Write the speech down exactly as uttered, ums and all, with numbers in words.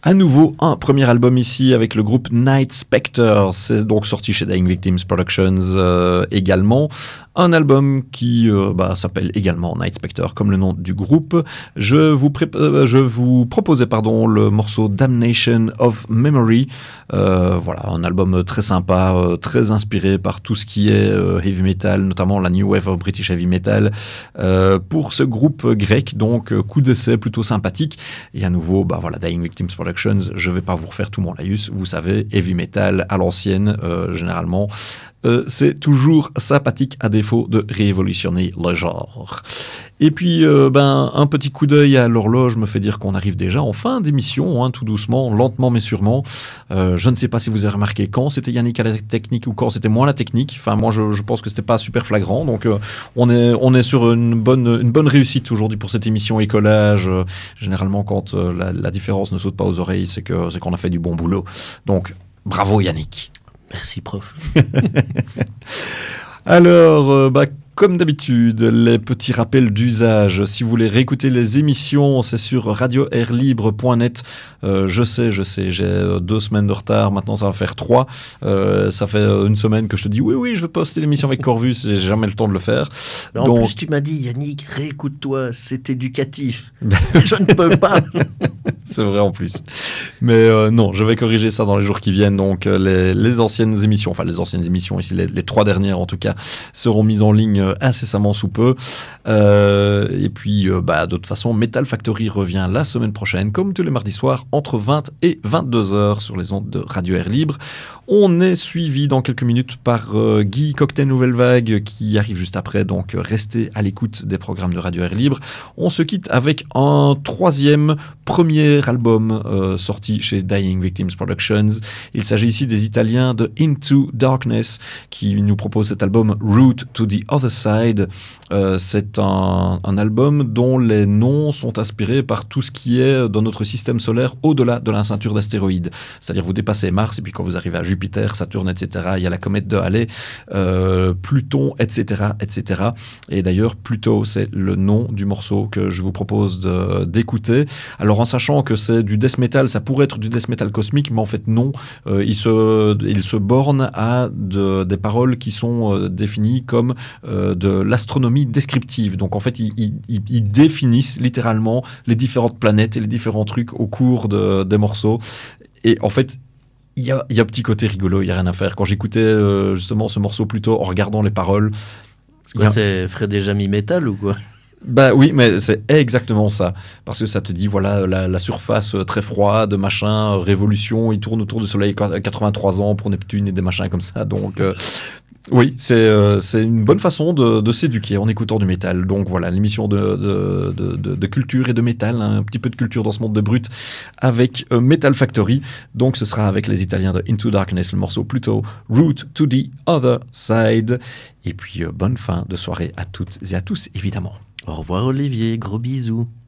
À nouveau, un premier album ici avec le groupe Night Spectre. C'est donc sorti chez Dying Victims Productions euh, également. Un album qui euh, bah, s'appelle également Night Spectre, comme le nom du groupe. Je vous, pré- euh, je vous proposais pardon, le morceau Damnation of Memory. Euh, voilà, un album très sympa, euh, très inspiré par tout ce qui est euh, heavy metal, notamment la New Wave of British Heavy Metal. Euh, pour ce groupe grec, donc euh, coup d'essai plutôt sympathique. Et à nouveau, bah, voilà, Dying Victims Productions, je ne vais pas vous refaire tout mon laïus. Vous savez, heavy metal à l'ancienne, euh, généralement. Euh, c'est toujours sympathique à défaut de révolutionner le genre. Et puis, euh, ben, un petit coup d'œil à l'horloge me fait dire qu'on arrive déjà en fin d'émission, hein, tout doucement, lentement mais sûrement. Euh, je ne sais pas si vous avez remarqué quand c'était Yannick à la technique ou quand c'était moi la technique. Enfin, moi, je, je pense que c'était pas super flagrant. Donc, euh, on est, on est sur une bonne, une bonne réussite aujourd'hui pour cette émission écolage. Euh, généralement, quand euh, la, la différence ne saute pas aux oreilles, c'est que, c'est qu'on a fait du bon boulot. Donc, bravo Yannick. Merci, prof. Alors, euh, bah, comme d'habitude, les petits rappels d'usage. Si vous voulez réécouter les émissions, c'est sur radio air libre point net. Euh, je sais, je sais, j'ai deux semaines de retard. Maintenant, ça va faire trois. Euh, ça fait une semaine que je te dis oui, oui, je veux poster l'émission avec Corvus. J'ai jamais le temps de le faire. En Donc... plus, tu m'as dit, Yannick, réécoute-toi, c'est éducatif. Je ne peux pas. C'est vrai en plus. Mais euh, non, je vais corriger ça dans les jours qui viennent. Donc, euh, les, les anciennes émissions, enfin les anciennes émissions ici, les, les trois dernières en tout cas, seront mises en ligne euh, incessamment sous peu. Euh, et puis, euh, bah, de toute façon, Metal Factory revient la semaine prochaine, comme tous les mardis soirs, entre vingt et vingt-deux heures sur les ondes de Radio Air Libre. On est suivi dans quelques minutes par euh, Guy Cocktail Nouvelle Vague qui arrive juste après. Donc, euh, restez à l'écoute des programmes de Radio Air Libre. On se quitte avec un troisième premier album euh, sorti chez Dying Victims Productions. Il s'agit ici des Italiens de Into Darkness qui nous proposent cet album Route to the Other Side. Euh, c'est un, un album dont les noms sont inspirés par tout ce qui est dans notre système solaire au-delà de la ceinture d'astéroïdes. C'est-à-dire vous dépassez Mars et puis quand vous arrivez à Jupiter, Saturne, et cetera, il y a la comète de Halley, euh, Pluton, et cetera, et cetera. Et d'ailleurs, Pluto, c'est le nom du morceau que je vous propose de, d'écouter. Alors en sachant que c'est du death metal, ça pourrait être du death metal cosmique, mais en fait non, euh, il, se, il se borne à de, des paroles qui sont euh, définies comme euh, de l'astronomie descriptive. Donc en fait, ils, ils, ils définissent littéralement les différentes planètes et les différents trucs au cours de, des morceaux. Et en fait, il y a, il y a un petit côté rigolo, il n'y a rien à faire. Quand j'écoutais euh, justement ce morceau plutôt en regardant les paroles... C'est quoi, a... c'est Fred et Jamy Metal ou quoi? Bah oui, mais c'est exactement ça. Parce que ça te dit, voilà, la, la surface très froide, machin, révolution, il tourne autour du soleil à quatre-vingt-trois ans pour Neptune et des machins comme ça. Donc, euh, oui, c'est, euh, c'est une bonne façon de, de s'éduquer en écoutant du métal. Donc voilà, l'émission de, de, de, de, de culture et de métal, hein, un petit peu de culture dans ce monde de brut avec euh, Metal Factory. Donc ce sera avec les Italiens de Into Darkness, le morceau plutôt Route to the Other Side. Et puis, euh, bonne fin de soirée à toutes et à tous, évidemment. Au revoir Olivier, gros bisous.